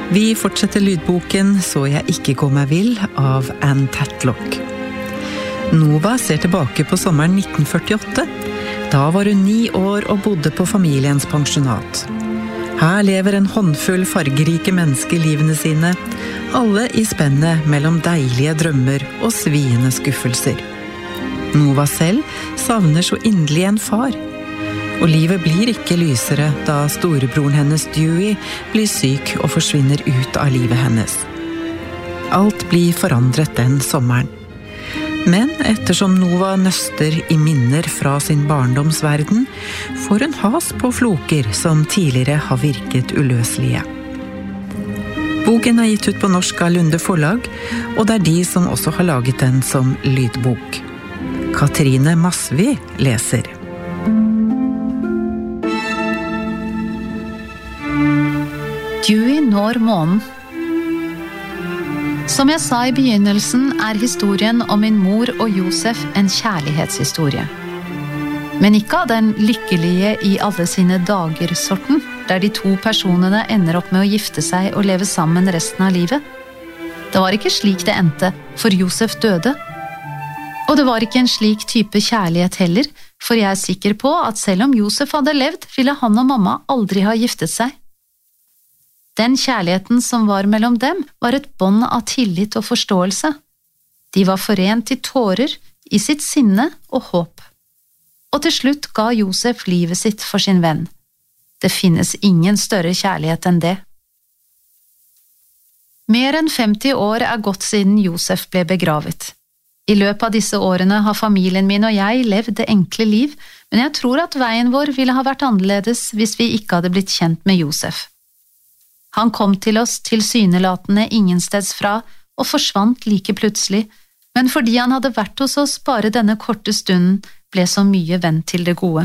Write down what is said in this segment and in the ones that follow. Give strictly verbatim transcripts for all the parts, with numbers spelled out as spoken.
Vi fortsetter lydboken «Så jeg ikke går meg vill» av Anne Tatlock. Nova ser tilbake på sommeren nitten førtiåtte. Da var hun ni år og bodde på familiens pensjonat. Her lever en håndfull fargerike mennesker livene sine, alle i spennet mellom deilige drømmer og sviende skuffelser. Nova selv savner så inderlig en far. Og livet blir ikke lysere da storebroren hennes Dewey blir syk og forsvinner ut av livet hennes. Alt blir forandret den sommeren. Men ettersom Nova nøster i minner fra sin barndomsverden, får hun has på floker som tidligere har virket uløselige. Boken er gitt ut på norsk av Lunde forlag, og det er de som også har laget den som lydbok. Katrine Masvi leser. Dewey når månen. Som jeg sa i begynnelsen er historien om min mor og Josef en kjærlighetshistorie. Men ikke av den lykkelige i alle sine dager-sorten, der de to personene ender opp med å gifte seg og leve sammen resten av livet. Det var ikke slik det endte, for Josef døde. Og det var ikke en slik type kjærlighet heller, for jeg er sikker på at selv om Josef hadde levd, ville han og mamma aldri ha giftet seg. Den kjærligheten som var mellom dem var et bånd av tillit og forståelse. De var forent i tårer, i sitt sinne og håp. Og til slutt ga Josef livet sitt for sin venn. Det finnes ingen større kjærlighet enn det. Mer enn femti år er gått siden Josef ble begravet. I løpet av disse årene har familien min og jeg levd det enkle liv, men jeg tror at veien vår ville ha vært annerledes hvis vi ikke hadde blitt kjent med Josef. Han kom til oss tilsynelatende ingensteds fra og forsvant like plutselig, men fordi han hadde vært hos oss bare denne korte stunden, ble så mye venn til det gode.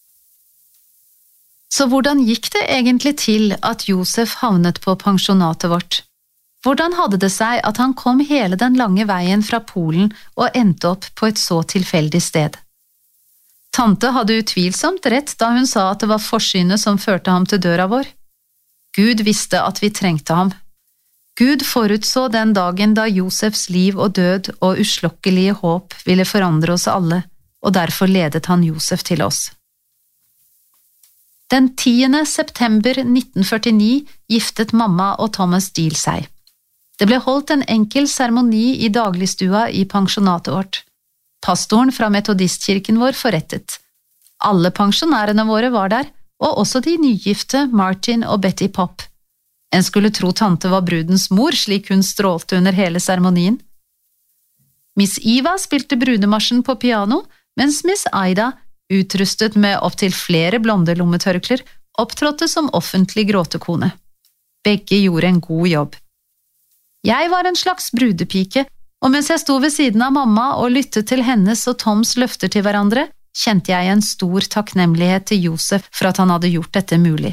Så hvordan gikk det egentlig til at Josef havnet på pensjonatet vårt? Hvordan hadde det seg at han kom hele den lange veien fra Polen og endte opp på et så tilfeldig sted? Tante hadde utvilsomt rett da hun sa at det var forsynet som førte ham til døra vår. Gud visste at vi trengte ham. Gud forutså den dagen da Josefs liv og død og uslukkelige håp ville forandre oss alle, og derfor ledet han Josef til oss. Den tiende september nitten førtini giftet mamma og Thomas Deal seg. Det ble holdt en enkel seremoni i dagligstua i pensjonatet vårt. Pastoren fra metodistkirken vår forrettet. Alle pensjonærene våre var der, og også de nygifte Martin og Betty Pop. En skulle tro tante var brudens mor, slik hun strålte under hele seremonien. Miss Eva spilte brudemarsjen på piano, mens Miss Aida, utrustet med opptil flere blonde lommetørkler, opptrådte som offentlig gråtekone. Begge gjorde en god jobb. Jeg var en slags brudepike, og mens jeg sto ved siden av mamma og lyttet til hennes og Toms løfter til hverandre, kjente jeg en stor takknemlighet til Josef for at han hadde gjort dette mulig.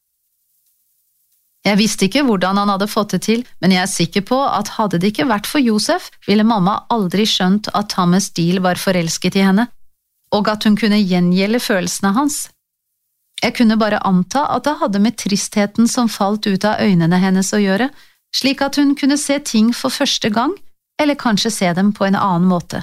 Jeg visste ikke hvordan han hadde fått det til, men jeg er sikker på at hadde det ikke vært for Josef, ville mamma aldri skjønt at Thomas Deal var forelsket i henne, og at hun kunne gjengjelde følelsene hans. Jeg kunne bare anta at det hadde med tristheten som falt ut av øynene hennes å gjøre, slik at hun kunne se ting for første gang, eller kanskje se dem på en annen måte.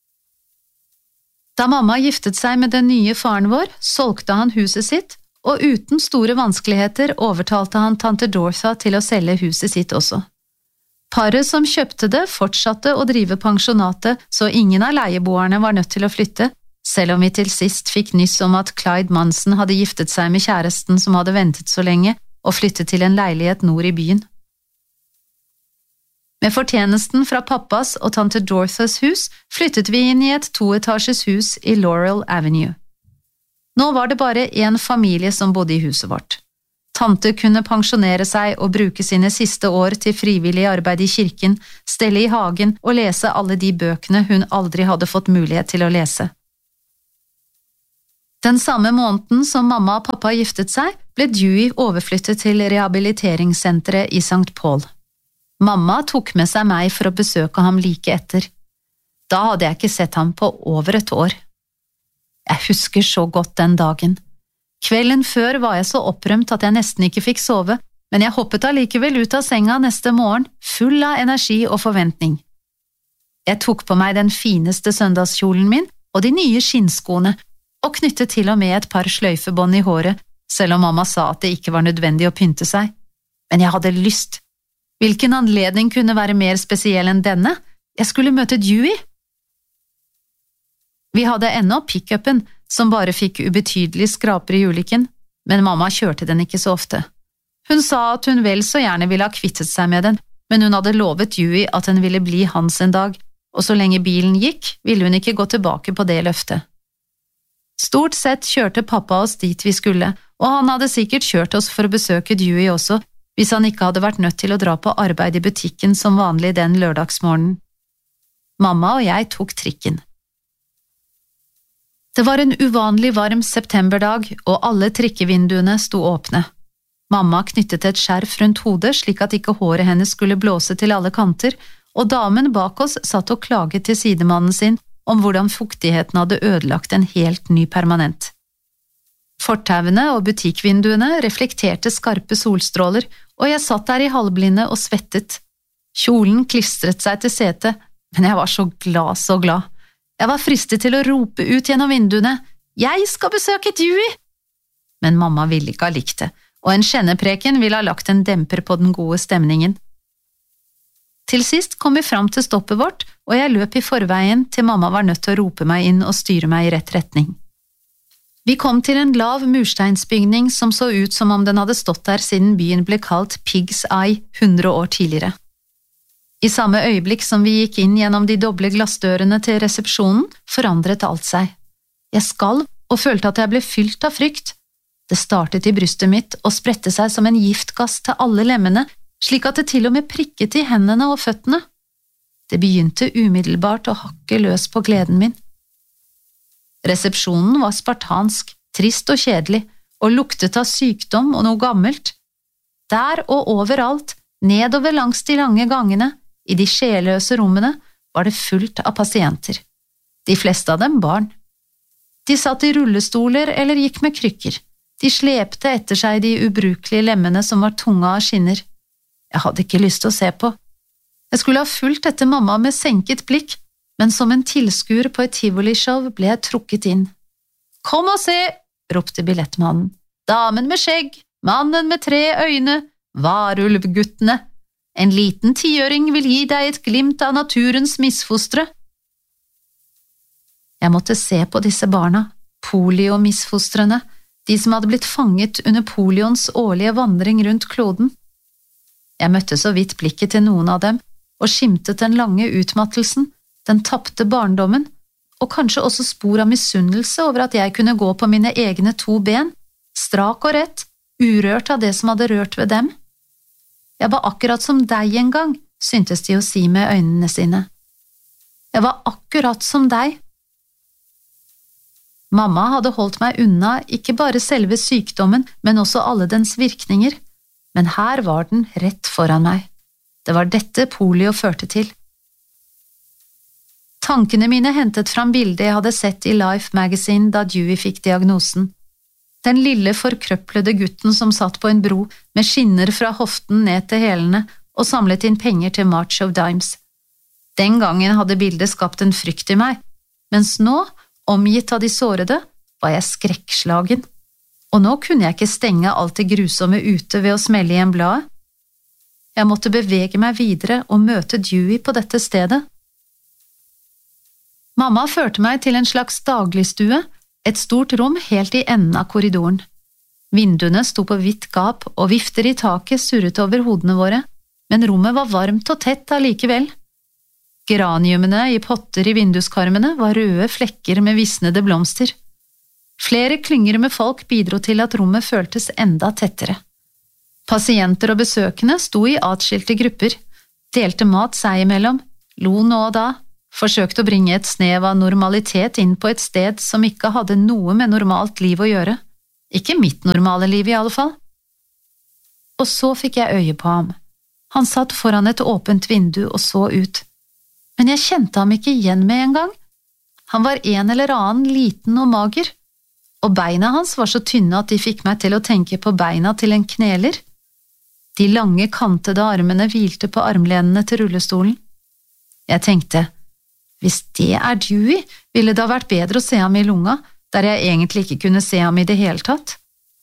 Da mamma giftet seg med den nye faren vår, solgte han huset sitt, og uten store vanskeligheter overtalte han tante Dorotha til å selge huset sitt også. Paret som kjøpte det fortsatte å drive pensjonatet, så ingen av leieboerne var nødt til å flytte, selv om vi til sist fikk nyss om at Clyde Manson hadde giftet seg med kjæresten som hadde ventet så lenge, og flyttet til en leilighet nord i byen. Med fortjenesten fra pappas og tante Dorothas hus flyttet vi inn i et toetasjes hus i Laurel Avenue. Nå var det bare en familie som bodde i huset vårt. Tante kunne pensjonere seg og bruke sine siste år til frivillig arbeid i kirken, stelle i hagen og lese alle de bøkene hun aldri hadde fått mulighet til å lese. Den samme måneden som mamma og pappa giftet seg, ble Dewey overflyttet til rehabiliteringssenteret i Sankt Paul. Mamma tok med seg meg for å besøke ham like etter. Da hadde jeg ikke sett ham på over et år. Jeg husker så godt den dagen. Kvelden før var jeg så opprømt at jeg nesten ikke fikk sove, men jeg hoppet allikevel ut av senga neste morgen, full av energi og forventning. Jeg tok på meg den fineste søndagskjolen min og de nye skinnskoene, og knyttet til og med et par sløyfebånd i håret, selv om mamma sa at det ikke var nødvendig å pynte seg. Men jeg hadde lyst. Hvilken anledning kunne være mer spesiell enn denne? Jeg skulle møte Dewey. Vi hadde ennå pick-upen, som bare fikk ubetydelige skraper i ulykken, men mamma kjørte den ikke så ofte. Hun sa at hun vel så gjerne ville ha kvittet seg med den, men hun hadde lovet Dewey at den ville bli hans en dag, og så lenge bilen gikk, ville hun ikke gå tilbake på det løftet. Stort sett kjørte pappa oss dit vi skulle, og han hadde sikkert kjørt oss for å besøke Dewey også, hvis han ikke hadde vært nødt til å dra på arbeid i butikken som vanlig den lørdagsmorgenen. Mamma og jeg tok trikken. Det var en uvanlig varm septemberdag, og alle trikkevinduene sto åpne. Mamma knyttet et skjerf rundt hodet slik at ikke håret hennes skulle blåse til alle kanter, og damen bak oss satt og klaget til sidemannen sin om hvordan fuktigheten hadde ødelagt en helt ny permanent. Fortauene og butikkvinduene reflekterte skarpe solstråler, og jeg satt der i halvblinde og svettet. Kjolen klistret seg til setet, men jeg var så glad, så glad. Jeg var fristet til å rope ut gjennom vinduene, «Jeg skal besøke Dewey!» Men mamma ville ikke ha likt det, og en kjennepreken ville ha lagt en demper på den gode stemningen. Til sist kom vi fram til stoppet vårt, og jeg løp i forveien til mamma var nødt til å rope meg inn og styre meg i rett retning. Vi kom til en lav mursteinsbygning som så ut som om den hadde stått der siden byen ble kalt Pig's Eye hundre år tidligere. I samme øyeblikk som vi gikk inn gjennom de doble glassdørene til resepsjonen, forandret alt seg. Jeg skalv og følte at jeg ble fylt av frykt. Det startet i brystet mitt og spredte seg som en giftgass til alle lemmene, slik at det til og med prikket i hendene og føttene. Det begynte umiddelbart å hakke løs på gleden min. Resepsjonen var spartansk, trist og kjedelig, og luktet av sykdom og noe gammelt. Der og overalt, nedover langs de lange gangene, i de sjelløse rommene, var det fullt av pasienter. De fleste av dem barn. De satt i rullestoler eller gikk med krykker. De slepte etter seg de ubrukelige lemmene som var tunge av skinner. Jeg hadde ikke lyst til å se på. Jeg skulle ha fulgt etter mamma med senket blikk, men som en tilskuer på et tivolishow ble jeg trukket inn. «Kom og se!» ropte billettmannen. «Damen med skjegg, mannen med tre øyne, varulvguttene. En liten tiøring vil gi deg et glimt av naturens misfostre.» Jeg måtte se på disse barna, polio-misfostrene, de som hadde blitt fanget under polions årlige vandring rundt kloden. Jeg møtte så vidt blikket til noen av dem, og skimtet den lange utmattelsen, den tapte barndommen, og kanskje også spor av misunnelse over at jeg kunne gå på mine egne to ben, strak og rett, urørt av det som hadde rørt ved dem. Jeg var akkurat som deg en gang, syntes de å si med øynene sine. Jeg var akkurat som deg. Mamma hadde holdt meg unna ikke bare selve sykdommen, men også alle dens virkninger, men her var den rett foran meg. Det var dette polio førte til. Tankene mine hentet fram bildet jeg hadde sett i Life Magazine da Dewey fikk diagnosen. Den lille forkrøplede gutten som satt på en bro med skinner fra hoften ned til hælene og samlet inn penger til March of Dimes. Den gangen hadde bildet skapt en frykt i meg, mens nå, omgitt av de sårede, var jeg skrekkslagen. Og nå kunne jeg ikke stenge alt det grusomme ute ved å smelle igjen bladet. Jeg måtte bevege meg videre og møte Dewey på dette stedet. Mamma førte meg til en slags dagligstue, et stort rom helt i enden av korridoren. Vinduene sto på vidt gap, og vifter i taket surret over hodene våre, men rommet var varmt og tett allikevel. Geraniumene i potter i vinduskarmene var røde flekker med visnede blomster. Flere klynger med folk bidro til at rommet føltes enda tettere. Pasienter og besøkende sto i atskilte grupper, delte mat seg imellom, lo nå og da, forsøkte å bringe et snev av normalitet inn på et sted som ikke hadde noe med normalt liv å gjøre. Ikke mitt normale liv i alle fall. Og så fikk jeg øye på ham. Han satt foran et åpent vindu og så ut. Men jeg kjente ham ikke igjen med en gang. Han var en eller annen liten og mager, og beina hans var så tynne at de fikk meg til å tenke på beina til en kneler. De lange, kantede armene hvilte på armlenene til rullestolen. Jeg tenkte, hvis det er Dewey, ville det ha vært bedre å se ham i lunga, der jeg egentlig ikke kunne se ham i det hele tatt.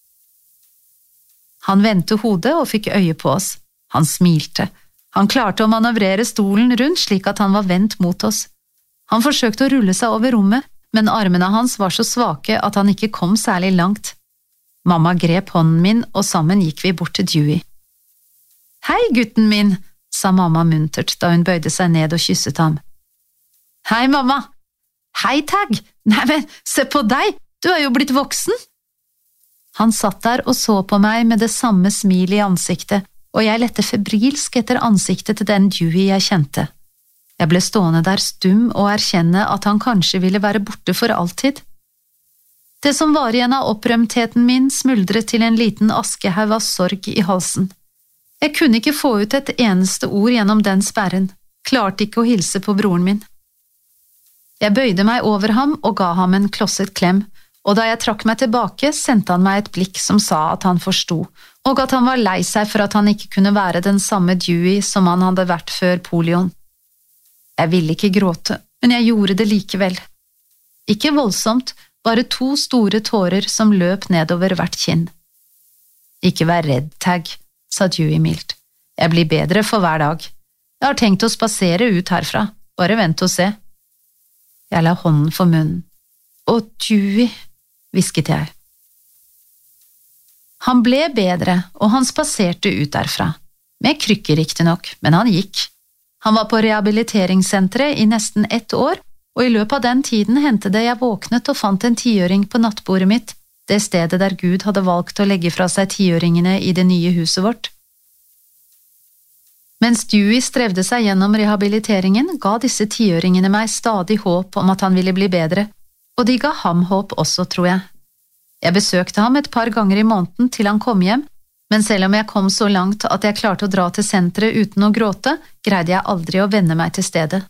Han vendte hodet og fikk øye på oss. Han smilte. Han klarte å manøvrere stolen rundt slik at han var vendt mot oss. Han forsøkte å rulle seg over rommet, men armene hans var så svake at han ikke kom særlig langt. Mamma grep hånden min, og sammen gikk vi bort til Dewey. «Hei, gutten min», sa mamma muntert da hun bøyde seg ned og kysset ham. «Hei, mamma!» «Hei, Tag! Nei, men, se på deg! Du er jo blitt voksen!» Han satt der og så på meg med det samme smil i ansiktet, og jeg lette febrilsk etter ansiktet til den Dewey jeg kjente. Jeg ble stående der stum og erkjenne at han kanskje ville være borte for alltid. Det som var igjen av opprømtheten min smuldret til en liten askehaug av sorg i halsen. Jeg kunne ikke få ut et eneste ord gjennom den sperren, klarte ikke å hilse på broren min. Jeg bøyde meg over ham og ga ham en klosset klem, og da jeg trakk meg tilbake, sendte han meg et blikk som sa at han forsto, og at han var lei seg for at han ikke kunne være den samme Dewey som han hadde vært før polioen. Jeg ville ikke gråte, men jeg gjorde det likevel. Ikke voldsomt, bare to store tårer som løp nedover hvert kinn. «Ikke vær redd, Tag», sa Dewey mildt. «Jeg blir bedre for hver dag. Jeg har tenkt å spasere ut herfra, bare vent og se.» Jeg la hånden for munnen. «Å, Dewey», hvisket jeg. Han ble bedre, og han spaserte ut derfra. Med krykker riktig nok, men han gikk. Han var på rehabiliteringssenteret i nesten ett år, og i løpet av den tiden hendte det jeg våknet og fant en tiøring på nattbordet mitt, det stedet der Gud hadde valgt å legge fra seg tiøringene i det nye huset vårt. Mens Dewey strevde seg gjennom rehabiliteringen, ga disse tiøringene meg stadig håp om at han ville bli bedre, og de ga ham håp også, tror jeg. Jeg besøkte ham et par ganger i måneden til han kom hjem, men selv om jeg kom så langt at jeg klarte å dra til senteret uten å gråte, greide jeg aldri å vende meg til stedet.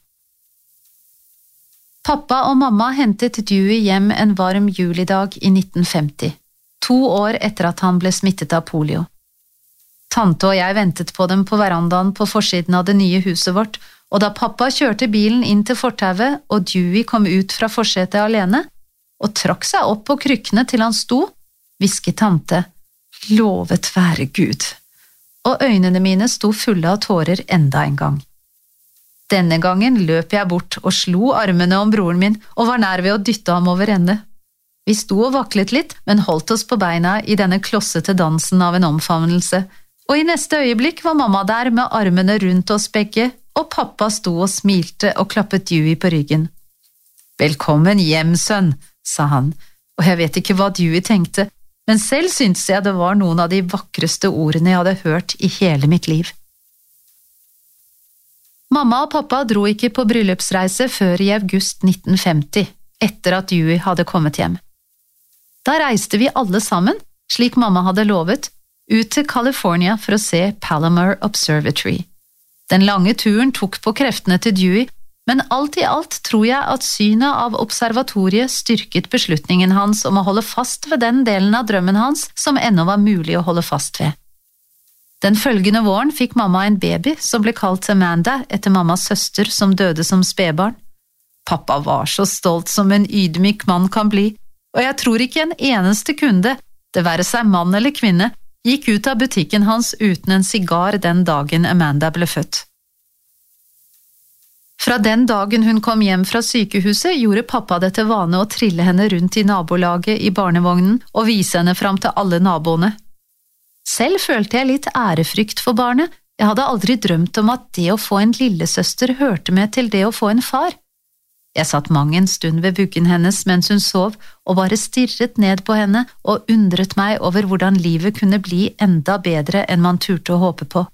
Pappa og mamma hentet Dewey hjem en varm julidag i nitten femti, to år etter at han ble smittet av polio. Tante og jeg ventet på dem på verandaen på forsiden av det nye huset vårt, og da pappa kjørte bilen inn til fortauet og Dewey kom ut fra forsetet alene, og trakk seg opp på krykkene til han sto, hvisket tante, «Lovet være Gud», og øynene mine sto fulle av tårer enda en gang. Denne gangen løp jeg bort og slo armene om broren min og var nær ved å dytte ham over ende. Vi sto og vaklet litt, men holdt oss på beina i denne klossete dansen av en omfavnelse, og i neste øyeblikk var mamma der med armene rundt oss begge, og pappa sto og smilte og klappet Dewey på ryggen. «Velkommen hjem, sønn», sa han, og jeg vet ikke hva Dewey tenkte, men selv syntes jeg det var noen av de vakreste ordene jeg hadde hørt i hele mitt liv. Mamma og pappa dro ikke på bryllupsreise før i august nitten femti, etter at Dewey hadde kommet hjem. Da reiste vi alle sammen, slik mamma hadde lovet, ut til California for å se Palomar Observatory. Den lange turen tok på kreftene til Dewey, men alt i alt tror jeg at synet av observatoriet styrket beslutningen hans om å holde fast ved den delen av drømmen hans som ennå var mulig å holde fast ved. Den følgende våren fikk mamma en baby som ble kalt Amanda etter mammas søster som døde som spedbarn. Pappa var så stolt som en ydmyk mann kan bli, og jeg tror ikke en eneste kunde, det være seg mann eller kvinne, gikk ut av butikken hans uten en sigar den dagen Amanda ble født. Fra den dagen hun kom hjem fra sykehuset, gjorde pappa det til vane å trille henne rundt i nabolaget i barnevognen og vise henne fram til alle naboene. Selv følte jeg litt ærefrykt for barnet, jeg hadde aldri drømt om at det å få en lillesøster hørte med til det å få en far. Jeg satt mang en stund ved vuggen hennes mens hun sov, og bare stirret ned på henne og undret meg over hvordan livet kunne bli enda bedre enn man turte å håpe på.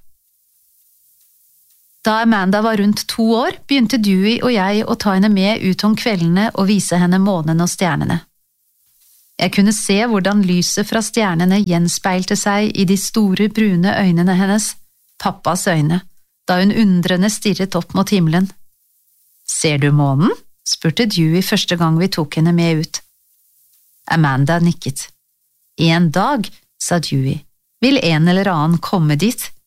Da Amanda var rundt to år, begynte Dewey og jeg å ta henne med ut om kveldene og vise henne månen og stjernene. Jeg kunne se hvordan lyset fra stjernene gjenspeilte seg i de store brune øynene hennes, pappas øyne, da hun undrende stirret opp mot himmelen. «Ser du månen?» spurte Dewey første gang vi tok henne med ut. Amanda nikket. «En dag», sa Dewey, «vil en eller annen komme dit,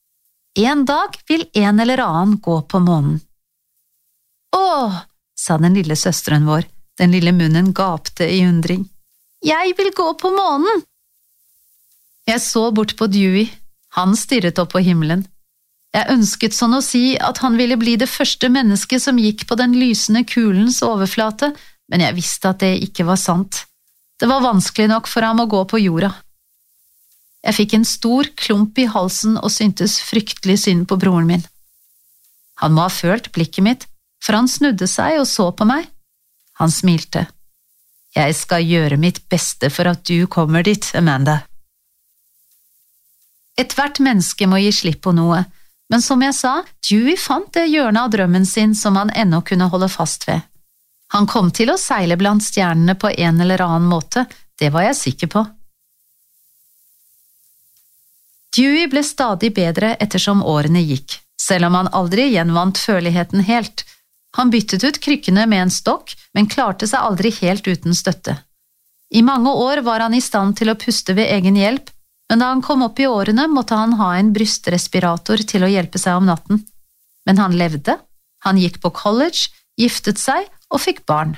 En dag vil en eller annen gå på månen. Åh, sa den lille søsteren vår, den lille munnen gapte i undring. Jeg vil gå på månen! Jeg så bort på Dewey, han stirret opp på himmelen. Jeg ønsket sånn å si at han ville bli det første mennesket som gikk på den lysende kulens overflate, men jeg visste at det ikke var sant. Det var vanskelig nok for ham å gå på jorda. Jeg fikk en stor klump i halsen og syntes fryktelig synd på broren min. Han må ha følt blikket mitt, for han snudde seg og så på meg. Han smilte. Jeg skal gjøre mitt beste for at du kommer dit, Amanda. Et hvert menneske må gi slipp på noe, men som jeg sa, Dewey fant det hjørnet av drømmen sin som han ennå kunne holde fast ved. Han kom til å seile blant stjernene på en eller annen måte, det var jeg sikker på. Dewey ble stadig bedre ettersom årene gikk, selv om han aldri gjenvant føleligheten helt. Han byttet ut krykkene med en stokk, men klarte seg aldri helt uten støtte. I mange år var han i stand til å puste ved egen hjelp, men da han kom opp i årene måtte han ha en brystrespirator til å hjelpe seg om natten. Men han levde, han gikk på college, giftet seg og fikk barn.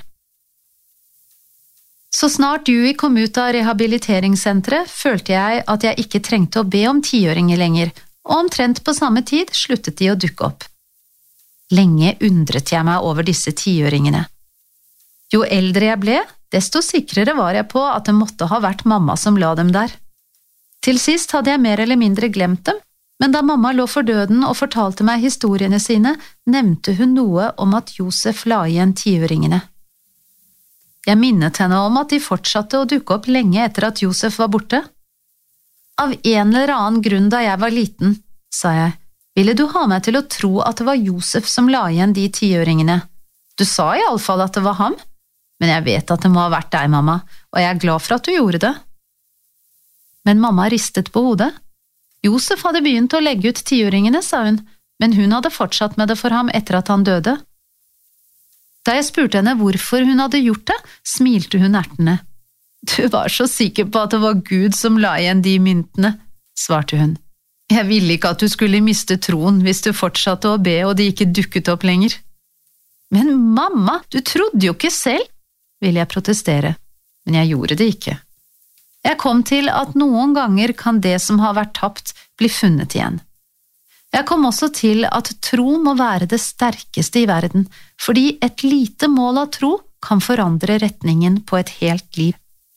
Så snart Dewey kom ut av rehabiliteringssenteret, følte jeg at jeg ikke trengte å be om tiøringer lenger, og omtrent på samme tid sluttet de å dukke opp. Lenge undret jeg meg over disse tiøringene. Jo eldre jeg ble, desto sikrere var jeg på at det måtte ha vært mamma som la dem der. Til sist hadde jeg mer eller mindre glemt dem, men da mamma lå for døden og fortalte meg historiene sine, nevnte hun noe om at Josef la igjen tiøringene. Jeg minnet henne om at de fortsatte å dukke opp lenge etter at Josef var borte. Av en eller annen grunn da jeg var liten, sa jeg, ville du ha meg til å tro at det var Josef som la igjen de tiøringene. Du sa i alle fall at det var ham, men jeg vet at det må ha vært deg, mamma, og jeg er glad for at du gjorde det. Men mamma ristet på hodet. Josef hadde begynt å legge ut tiøringene, sa hun, men hun hadde fortsatt med det for ham etter at han døde. Da jeg spurte henne hvorfor hun hadde gjort det, smilte hun ertende. Du var så sikker på at det var Gud som la igjen de myntene, svarte hun. Jeg ville ikke at du skulle miste troen hvis du fortsatte å be og de ikke dukket opp lenger. Men mamma, du trodde jo ikke selv, ville jeg protestere, men jeg gjorde det ikke. Jeg kom til at noen ganger kan det som har vært tapt bli funnet igjen. Jeg kom også til at tro må være det sterkeste i verden, fordi et lite mål av tro kan forandre retningen på et helt liv.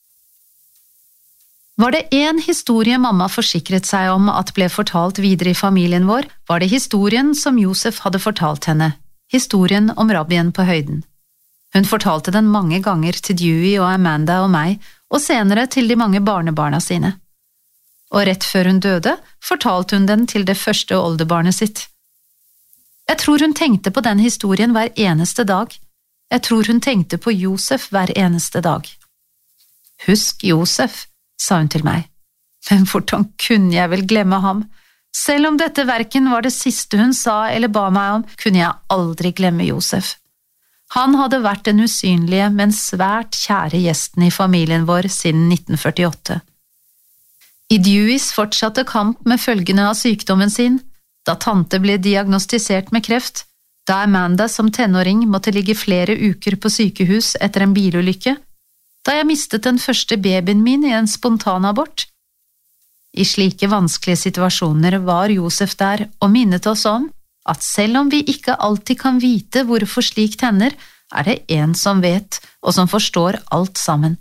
Var det en historie mamma forsikret seg om at ble fortalt videre i familien vår, var det historien som Josef hadde fortalt henne, historien om rabbien på høyden. Hun fortalte den mange ganger til Dewey og Amanda og meg, og senere til de mange barnebarna sine. Og rett før hun døde, fortalte hun den til det første oldebarnet sitt. Jeg tror hun tenkte på den historien hver eneste dag. Jeg tror hun tenkte på Josef hver eneste dag. Husk Josef, sa hun til meg. Men hvordan kunne jeg vel glemme ham? Selv om dette verken var det siste hun sa eller ba meg om, kunne jeg aldri glemme Josef. Han hadde vært den usynlige, men svært kjære gjesten i familien vår siden nitten førtiåtte. I Deweys fortsatte kamp med følgene av sykdommen sin, da tante ble diagnostisert med kreft, da Amanda som tenåring måtte ligge flere uker på sykehus etter en bilulykke, da jeg mistet den første babyen min i en spontanabort. I slike vanskelige situasjoner var Josef der og minnet oss om at selv om vi ikke alltid kan vite hvorfor slikt hender, er det en som vet og som forstår alt sammen.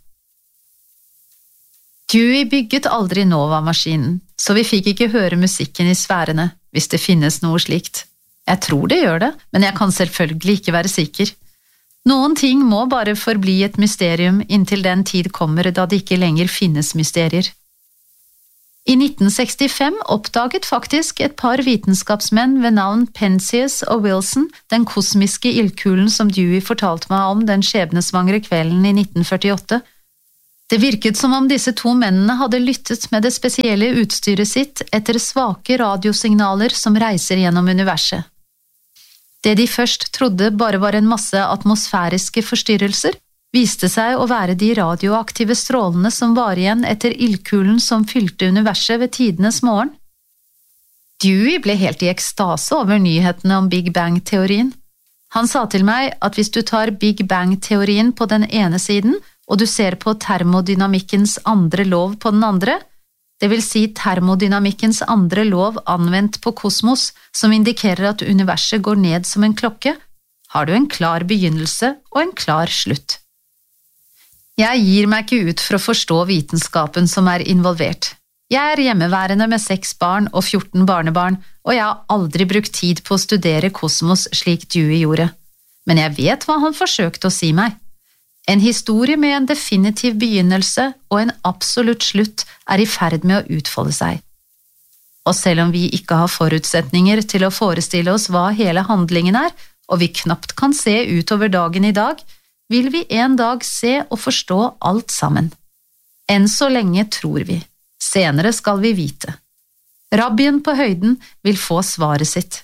Dewey bygget aldri Nova-maskinen, så vi fikk ikke høre musikken i sfærene, hvis det finnes noe slikt. Jeg tror det gjør det, men jeg kan selvfølgelig ikke være sikker. Noen ting må bare forbli et mysterium inntil den tid kommer da det ikke lenger finnes mysterier. I nitten sekstifem oppdaget faktisk et par vitenskapsmenn ved navn Penzias og Wilson den kosmiske ildkulen som Dewey fortalte meg om den skjebnesvangre kvelden i nitten førtiåtte. Det virket som om disse to mennene hadde lyttet med det spesielle utstyret sitt etter svake radiosignaler som reiser gjennom universet. Det de først trodde bare var en masse atmosfæriske forstyrrelser, viste seg å være de radioaktive strålene som var igjen etter ildkulen som fylte universet ved tidenes morgen. Dewey ble helt i ekstase over nyhetene om Big Bang-teorien. Han sa til meg at hvis du tar Big Bang-teorien på den ene siden, og du ser på termodynamikkens andre lov på den andre, det vil si termodynamikkens andre lov anvendt på kosmos, som indikerer at universet går ned som en klokke, har du en klar begynnelse og en klar slutt. Jeg gir meg ikke ut for å forstå vitenskapen som er involvert. Jeg er hjemmeværende med seks barn og fjorten barnebarn, og jeg har aldri brukt tid på å studere kosmos slik Dewey gjorde. Men jeg vet hva han forsøkte å si meg. En historie med en definitiv begynnelse og en absolutt slutt er i ferd med å utfolde seg. Og selv om vi ikke har forutsetninger til å forestille oss hva hele handlingen er, og vi knapt kan se utover dagen i dag, vil vi en dag se og forstå alt sammen. Enn så lenge tror vi. Senere skal vi vite. Rabbien på høyden vil få svaret sitt.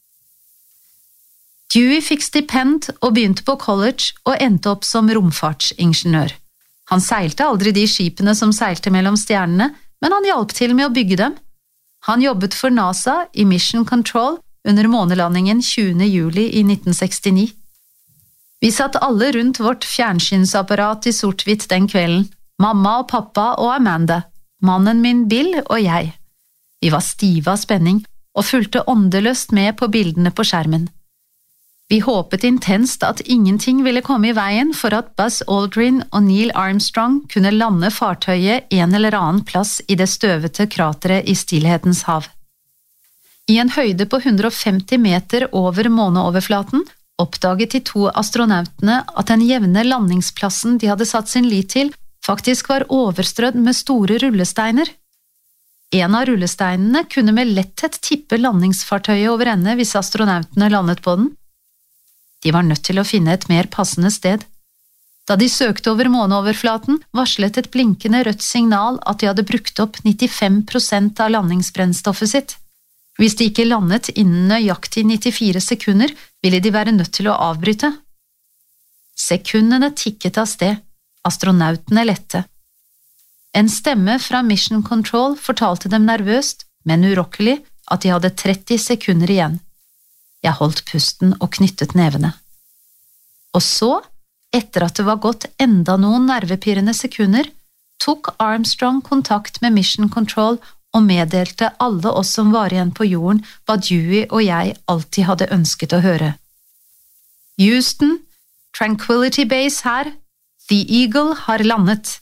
Dewey fikk stipend og begynte på college og endte opp som romfartsingeniør. Han seilte aldri de skipene som seilte mellom stjernene, men han hjalp til med å bygge dem. Han jobbet for NASA i Mission Control under månelandingen tjuende juli i nitten sekstini. Vi satt alle rundt vårt fjernsynsapparat i sort-hvitt den kvelden, mamma og pappa og Amanda, mannen min Bill og jeg. Vi var stive av spenning og fulgte åndeløst med på bildene på skjermen. Vi håpet intenst at ingenting ville komme i veien for at Buzz Aldrin og Neil Armstrong kunne lande fartøyet en eller annen plass i det støvete krateret i Stillhetens hav. I en høyde på hundre og femti meter over måneoverflaten oppdaget de to astronautene at den jevne landingsplassen de hadde satt sin lit til faktisk var overstrødd med store rullesteiner. En av rullesteinene kunne med letthet tippe landingsfartøyet over ende hvis astronautene landet på den. De var nødt til å finne et mer passende sted. Da de søkte over måneoverflaten, varslet et blinkende rødt signal at de hadde brukt opp nittifem prosent av landingsbrennstoffet sitt. Hvis de ikke landet innen nøyaktig nittifire sekunder, ville de være nødt til å avbryte. Sekundene tikket av sted. Astronautene lette. En stemme fra Mission Control fortalte dem nervøst, men urokkelig, at de hadde tretti sekunder igjen. Jeg holdt pusten og knyttet nevene. Og så, etter at det var gått enda noen nervepirrende sekunder, tok Armstrong kontakt med Mission Control og meddelte alle oss som var igjen på jorden hva Dewey og jeg alltid hadde ønsket å høre. Houston, Tranquility Base her, The Eagle har landet.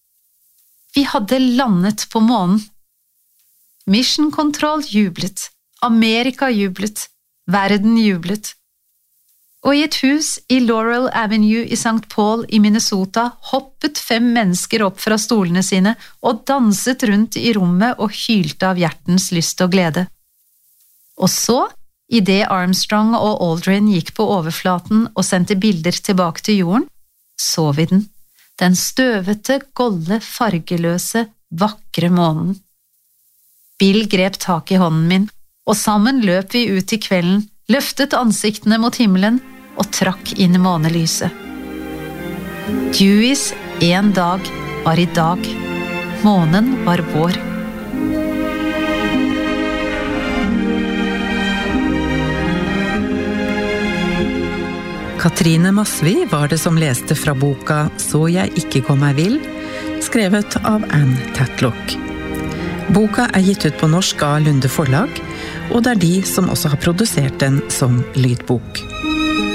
Vi hadde landet på månen. Mission Control jublet, Amerika jublet, verden jublet. Og i et hus i Laurel Avenue i Sankt Paul i Minnesota hoppet fem mennesker opp fra stolene sine og danset rundt i rommet og hylte av hjertens lyst og glede. Og så, i det Armstrong og Aldrin gikk på overflaten og sendte bilder tilbake til jorden, så vi den, den støvete, golde, fargeløse, vakre månen. Bill grep tak i hånden min, og sammen løp vi ut i kvelden, løftet ansiktene mot himmelen og trakk inn månelyset. Deweys en dag var i dag. Månen var vår. Katrine Masvi var det som leste fra boka «Så jeg ikke kom meg vil», skrevet av Anne Tatlock. Boka er gitt ut på norsk av Lunde Forlag, og det er de som også har produsert den som lydbok.